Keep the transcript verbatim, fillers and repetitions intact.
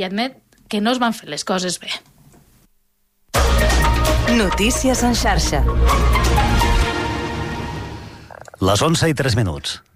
i admet que no es van fer les coses bé. Notícies en xarxa. Les onze i tres minuts.